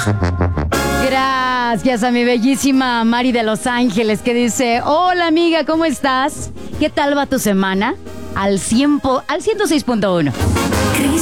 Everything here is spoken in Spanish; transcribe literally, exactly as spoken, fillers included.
Gracias a mi bellísima Mari de Los Ángeles, que dice: hola amiga, ¿cómo estás? ¿Qué tal va tu semana? Al cien, po- al ciento seis punto uno.